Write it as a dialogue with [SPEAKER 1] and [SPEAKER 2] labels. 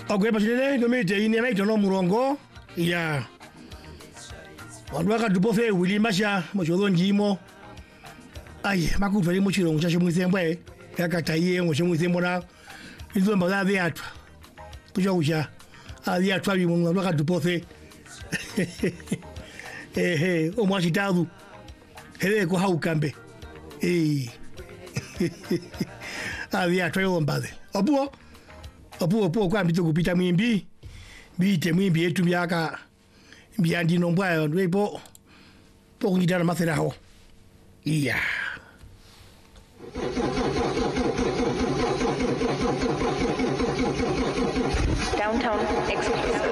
[SPEAKER 1] Okay, pachile domete ini mai tono murongo ya wadwaka dupofe wilimasha mochodo njimo ai makutwa limo chirongo cha shimwizembwe yakataye ngo shimwizembo na izo mbaza vyatwa kuja kuja avyatwa bimu wadwaka dupofe omwashi tazu hele ko haukambe avyatwa yo mbaze opuo kwa mbito kupita mwimbi bite mwimbi yetu byaka byandi nombwayo ndipo po kunyitana masera ho iya
[SPEAKER 2] Downtown Express.